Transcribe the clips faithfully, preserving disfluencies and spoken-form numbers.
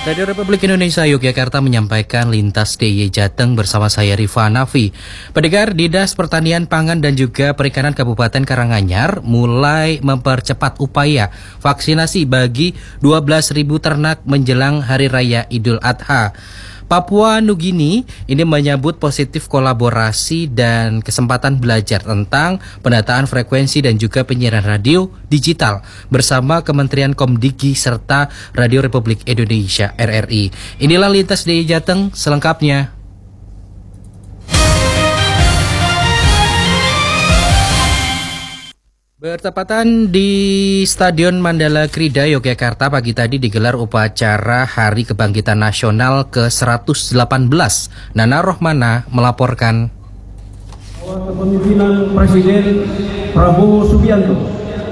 Radio Republik Indonesia Yogyakarta menyampaikan lintas D I Y Jateng bersama saya Rifa Nafi. Pendengar, Dinas Pertanian Pangan dan juga Perikanan Kabupaten Karanganyar mulai mempercepat upaya vaksinasi bagi dua belas ribu ternak menjelang Hari Raya Idul Adha. Papua Nugini ini menyambut positif kolaborasi dan kesempatan belajar tentang pendataan frekuensi dan juga penyiaran radio digital bersama Kementerian Komdigi serta Radio Republik Indonesia R R I. Inilah lintas D I Y Jateng selengkapnya. Bertepatan di Stadion Mandala Krida, Yogyakarta, pagi tadi digelar upacara Hari Kebangkitan Nasional ke seratus delapan belas. Nana Rohmana melaporkan. Kepemimpinan Presiden Prabowo Subianto,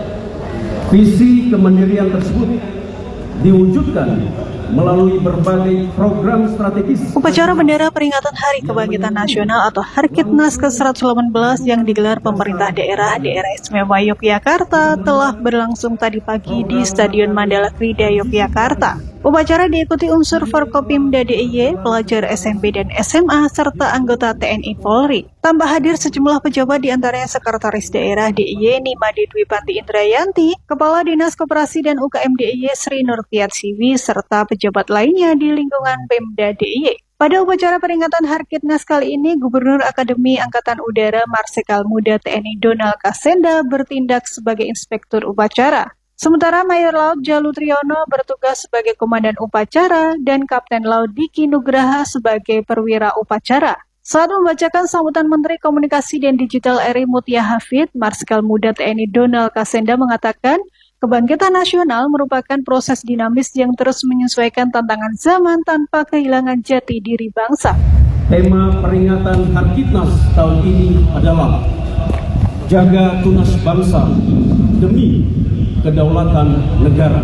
visi kemandirian tersebut diwujudkan melalui berbagai program strategis. Upacara bendera peringatan Hari Kebangkitan Nasional atau Harkitnas ke seratus delapan belas yang digelar pemerintah daerah Daerah Istimewa Yogyakarta telah berlangsung tadi pagi di Stadion Mandala Krida, Yogyakarta. Upacara diikuti unsur Forkopimda D I Y, pelajar S M P dan S M A, serta anggota T N I Polri. Tambah hadir sejumlah pejabat diantaranya Sekretaris Daerah D I Y Nimade Dwipanti Indrayanti, Kepala Dinas Koperasi dan U K M D I Y Sri Nurfiatsiwi, serta pejabat lainnya di lingkungan Pemda D I Y. Pada upacara peringatan Harkitnas kali ini, Gubernur Akademi Angkatan Udara Marsikal Muda T N I Donald Kasenda bertindak sebagai inspektur upacara. Sementara Mayor Laut Jalu Triyono bertugas sebagai Komandan Upacara dan Kapten Laut Diki Nugraha sebagai Perwira Upacara. Saat membacakan sambutan Menteri Komunikasi dan Digital R I Mutia Hafid, Marsikal Muda T N I Donald Kasenda mengatakan, kebangkitan nasional merupakan proses dinamis yang terus menyesuaikan tantangan zaman tanpa kehilangan jati diri bangsa. Tema peringatan Harkitnas tahun ini adalah Jaga Tunas Bangsa Demi Kedaulatan Negara.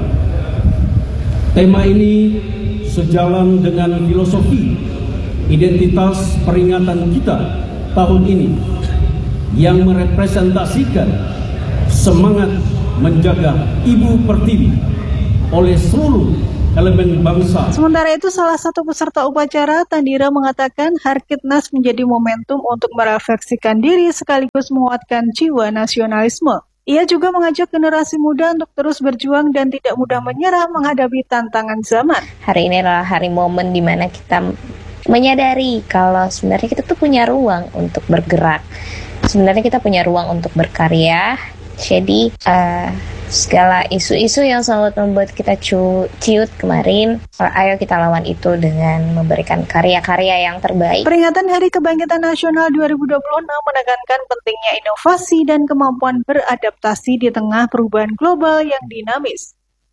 Tema ini sejalan dengan filosofi identitas peringatan kita tahun ini yang merepresentasikan semangat menjaga Ibu Pertiwi oleh seluruh elemen bangsa. Sementara itu, salah satu peserta upacara, Tandira, mengatakan Harkitnas menjadi momentum untuk merefleksikan diri sekaligus menguatkan jiwa nasionalisme. Ia juga mengajak generasi muda untuk terus berjuang dan tidak mudah menyerah menghadapi tantangan zaman. Hari ini adalah hari momen di mana kita menyadari kalau sebenarnya kita tuh punya ruang untuk bergerak. Sebenarnya kita punya ruang untuk berkarya. Jadi uh, segala isu-isu yang selalu membuat kita cu- ciut kemarin, uh, ayo kita lawan itu dengan memberikan karya-karya yang terbaik. Peringatan Hari Kebangkitan Nasional dua ribu dua puluh enam menekankan pentingnya inovasi dan kemampuan beradaptasi di tengah perubahan global yang dinamis.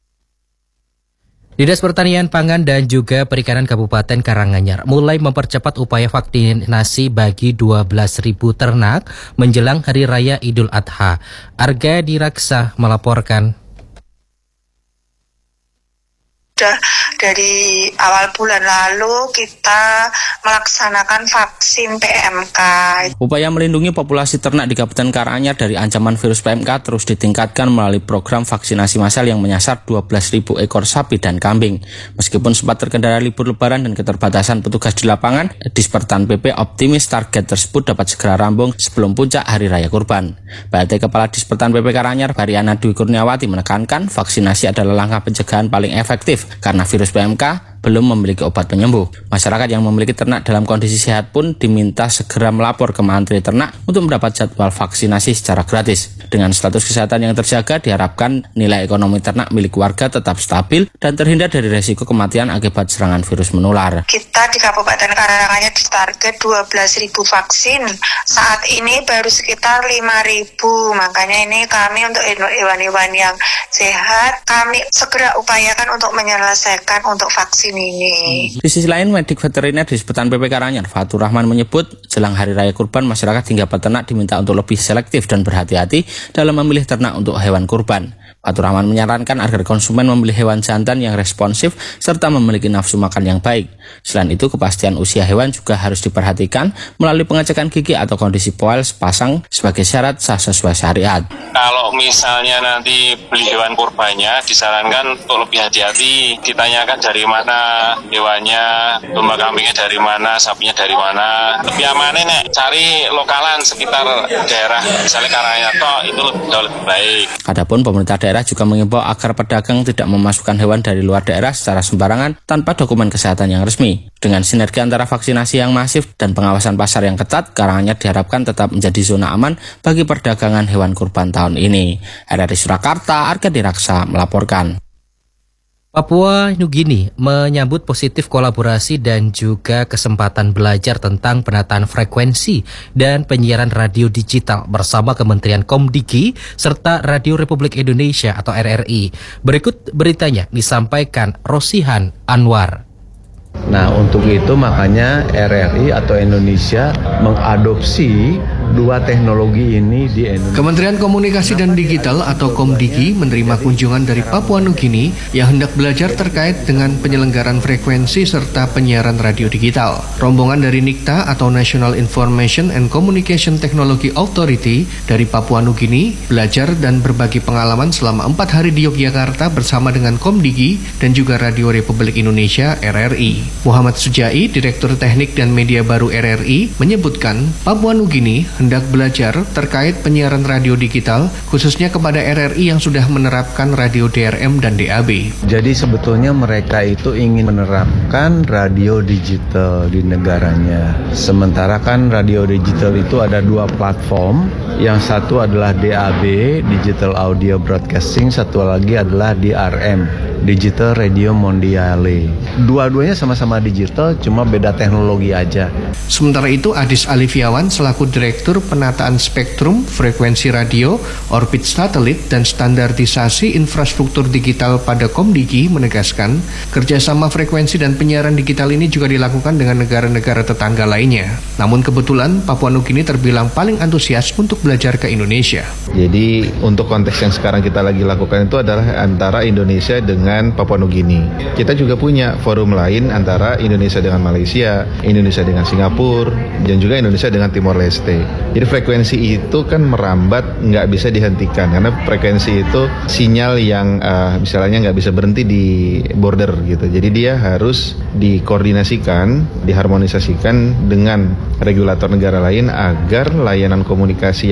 Dinas Pertanian Pangan dan juga Perikanan Kabupaten Karanganyar mulai mempercepat upaya vaksinasi bagi dua belas ribu ternak menjelang Hari Raya Idul Adha. Arga Diraksa melaporkan. Sudah dari awal bulan lalu kita melaksanakan vaksin P M K. Upaya melindungi populasi ternak di Kabupaten Karanganyar dari ancaman virus P M K terus ditingkatkan melalui program vaksinasi massal yang menyasar dua belas ribu ekor sapi dan kambing. Meskipun sempat terkendala libur lebaran dan keterbatasan petugas di lapangan, Dispertan P P optimis target tersebut dapat segera rampung sebelum puncak Hari Raya Kurban. P L T Kepala Dispertan P P Karanganyar, Bariana Dwi Kurniawati, menekankan vaksinasi adalah langkah pencegahan paling efektif karena virus P M K belum memiliki obat penyembuh. Masyarakat yang memiliki ternak dalam kondisi sehat pun diminta segera melapor ke mantri ternak untuk mendapat jadwal vaksinasi secara gratis. Dengan status kesehatan yang terjaga, diharapkan nilai ekonomi ternak milik warga tetap stabil dan terhindar dari resiko kematian akibat serangan virus menular. Kita di Kabupaten Karanganyar ditarget dua belas ribu vaksin. Saat ini baru sekitar lima ribu. Makanya ini kami untuk hewan-hewan yang sehat, kami segera upayakan untuk menyelesaikan untuk vaksin ini. Di sisi lain, medik veteriner di Dispertan P P Karanganyar, Fatur Rahman, menyebut jelang Hari Raya Kurban, masyarakat hingga peternak diminta untuk lebih selektif dan berhati-hati dalam memilih ternak untuk hewan kurban. Fatur Rahman menyarankan agar konsumen membeli hewan jantan yang responsif serta memiliki nafsu makan yang baik. Selain itu, kepastian usia hewan juga harus diperhatikan melalui pengecekan gigi atau kondisi poel sepasang sebagai syarat sah sesuai syariat. Kalau misalnya nanti beli hewan kurbannya, disarankan untuk lebih hati-hati, ditanyakan dari mana hewannya, domba kambingnya dari mana, sapinya dari mana. Lebih amannya nek cari lokalan sekitar daerah, misalnya Karanganyar itu lebih, lebih baik. Adapun pemerintah daerah juga mengimbau agar pedagang tidak memasukkan hewan dari luar daerah secara sembarangan tanpa dokumen kesehatan yang resmi. Dengan sinergi antara vaksinasi yang masif dan pengawasan pasar yang ketat, Karanganyar diharapkan tetap menjadi zona aman bagi perdagangan hewan kurban tahun ini. R R I Surakarta, Arka Diraksa melaporkan. Papua Nugini menyambut positif kolaborasi dan juga kesempatan belajar tentang penataan frekuensi dan penyiaran radio digital bersama Kementerian Komdigi serta Radio Republik Indonesia atau R R I. Berikut beritanya disampaikan Rosihan Anwar. Nah, untuk itu makanya R R I atau Indonesia mengadopsi dua teknologi ini di Indonesia. Kementerian Komunikasi dan Digital atau Komdigi menerima kunjungan dari Papua Nugini yang hendak belajar terkait dengan penyelenggaraan frekuensi serta penyiaran radio digital. Rombongan dari NICTA atau National Information and Communication Technology Authority dari Papua Nugini belajar dan berbagi pengalaman selama empat hari di Yogyakarta bersama dengan Komdigi dan juga Radio Republik Indonesia R R I. Muhammad Sujai, Direktur Teknik dan Media Baru R R I, menyebutkan Papua Nugini hendak belajar terkait penyiaran radio digital khususnya kepada R R I yang sudah menerapkan radio D R M dan D A B. Jadi sebetulnya mereka itu ingin menerapkan radio digital di negaranya. Sementara kan radio digital itu ada dua platform. Yang satu adalah D A B, Digital Audio Broadcasting, satu lagi adalah D R M, Digital Radio Mondiale. Dua-duanya sama-sama digital, cuma beda teknologi aja. Sementara itu, Adis Alifiawan selaku Direktur Penataan Spektrum, Frekuensi Radio, Orbit Satelit, dan Standarisasi Infrastruktur Digital pada Komdigi menegaskan, kerjasama frekuensi dan penyiaran digital ini juga dilakukan dengan negara-negara tetangga lainnya. Namun kebetulan Papua Nugini terbilang paling antusias untuk belajar ke Indonesia. Jadi untuk konteks yang sekarang kita lagi lakukan itu adalah antara Indonesia dengan Papua Nugini. Kita juga punya forum lain antara Indonesia dengan Malaysia, Indonesia dengan Singapura, dan juga Indonesia dengan Timor Leste. Jadi frekuensi itu kan merambat, nggak bisa dihentikan karena frekuensi itu sinyal yang uh, misalnya nggak bisa berhenti di border gitu. Jadi dia harus dikoordinasikan, diharmonisasikan dengan regulator negara lain agar layanan komunikasi